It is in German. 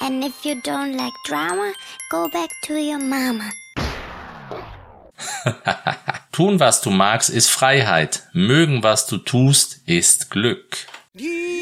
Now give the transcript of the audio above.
And if you don't like drama, go back to your mama. Tun, was du magst, ist Freiheit. Mögen, was du tust, ist Glück.